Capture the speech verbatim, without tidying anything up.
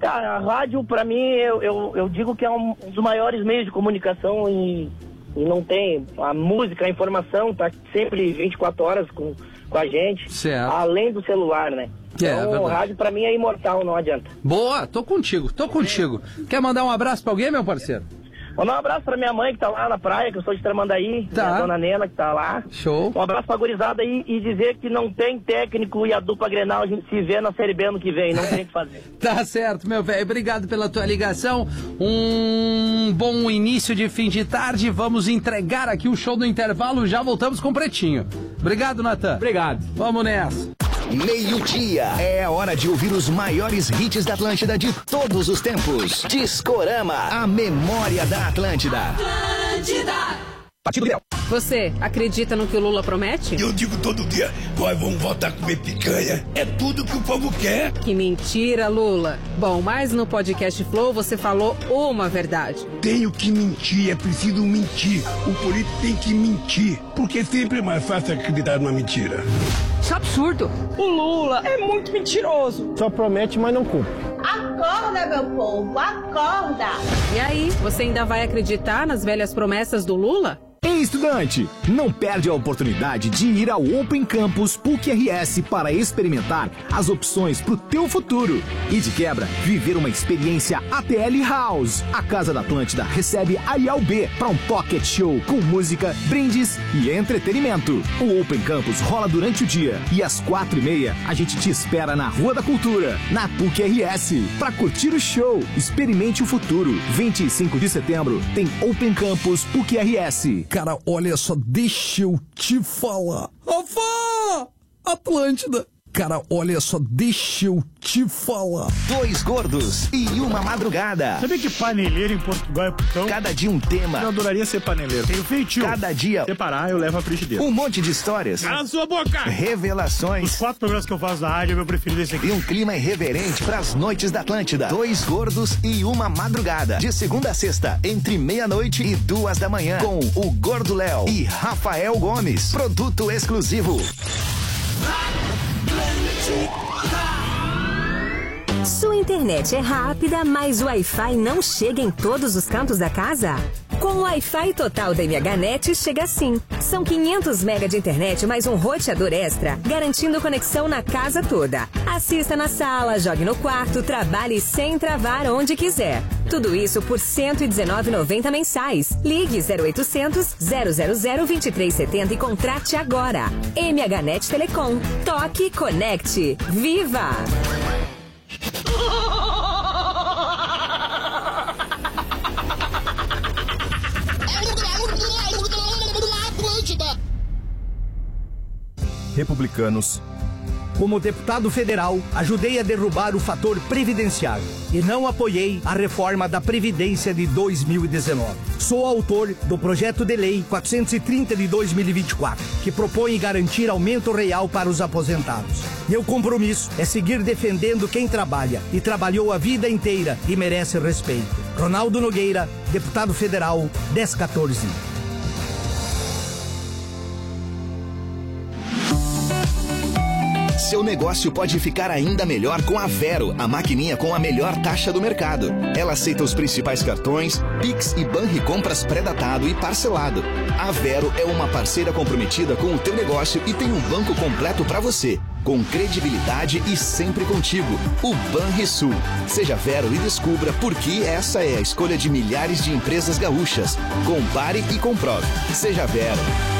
Cara, a rádio, pra mim, eu, eu, eu digo que é um dos maiores meios de comunicação e, e não tem. A música, a informação tá sempre vinte e quatro horas com, com a gente. Certo. Além do celular, né? É, então, é o rádio pra mim é imortal, não adianta. Boa, tô contigo, tô contigo. Quer mandar um abraço pra alguém, meu parceiro? Mandar um abraço pra minha mãe que tá lá na praia, que eu sou de Tramandaí, Tá. a dona Nena que tá lá. Show. Um abraço pra gurizada aí e dizer que não tem técnico e a dupla Grenal a gente se vê na Série B ano que vem, não tem o que fazer. Tá certo, meu velho. Obrigado pela tua ligação. Um bom início de fim de tarde. Vamos entregar aqui o show do intervalo. Já voltamos com o Pretinho. Obrigado, Natan. Obrigado. Vamos nessa. Meio-dia. É a hora de ouvir os maiores hits da Atlântida de todos os tempos. Discorama, a memória da Atlântida. Atlântida. Partido Ideal. Você acredita no que o Lula promete? Eu digo todo dia, nós vamos voltar a comer picanha. É tudo que o povo quer. Que mentira, Lula. Bom, mas no podcast Flow você falou uma verdade. Tenho que mentir, é preciso mentir. O político tem que mentir, porque sempre é mais fácil acreditar numa mentira. Isso é absurdo. O Lula é muito mentiroso. Só promete, mas não cumpre. Acorda, meu povo, acorda! E aí, você ainda vai acreditar nas velhas promessas do Lula? Ei, estudante, não perde a oportunidade de ir ao Open Campus P U C R S para experimentar as opções para o teu futuro. E de quebra, viver uma experiência A T L House. A Casa da Atlântida recebe a I A U B para um pocket show com música, brindes e entretenimento. O Open Campus rola durante o dia e às quatro e meia a gente te espera na Rua da Cultura, na P U C R S, para curtir o show. Experimente o futuro. vinte e cinco de setembro tem Open Campus P U C R S. Cara, olha só, deixa eu te falar. Rafa! Atlântida. Cara, olha só, deixa eu te falar. Dois gordos e uma madrugada. Sabia que paneleiro em Portugal é putão? Cada dia um tema. Eu adoraria ser paneleiro. Tenho feitio. Cada dia. Separar, eu levo a frigideira. Um monte de histórias. Cala a sua boca! Revelações. Os quatro programas que eu faço na rádio, é meu preferido esse aqui. E um clima irreverente pras noites da Atlântida. Dois gordos e uma madrugada. De segunda a sexta, entre meia-noite e duas da manhã. Com o Gordo Léo e Rafael Gomes. Produto exclusivo. Sua internet é rápida, mas o Wi-Fi não chega em todos os cantos da casa? Com o Wi-Fi total da MHNet chega sim. São quinhentos megas de internet mais um roteador extra, garantindo conexão na casa toda. Assista na sala, jogue no quarto, trabalhe sem travar onde quiser. Tudo isso por cento e dezenove reais e noventa centavos mensais. Ligue zero oitocentos, zero zero zero, vinte e três setenta e contrate agora. MHNet Telecom. Toque, conecte. Viva! Republicanos. Como deputado federal, ajudei a derrubar o fator previdenciário e não apoiei a reforma da Previdência de dois mil e dezenove. Sou autor do projeto de lei quatrocentos e trinta de dois mil e vinte e quatro, que propõe garantir aumento real para os aposentados. Meu compromisso é seguir defendendo quem trabalha e trabalhou a vida inteira e merece respeito. Ronaldo Nogueira, deputado federal, dez quatorze. Seu negócio pode ficar ainda melhor com a Vero, a maquininha com a melhor taxa do mercado. Ela aceita os principais cartões, Pix e Banricompras pré-datado e parcelado. A Vero é uma parceira comprometida com o teu negócio e tem um banco completo para você, com credibilidade e sempre contigo. O Banrisul. Seja Vero e descubra por que essa é a escolha de milhares de empresas gaúchas. Compare e comprove. Seja Vero.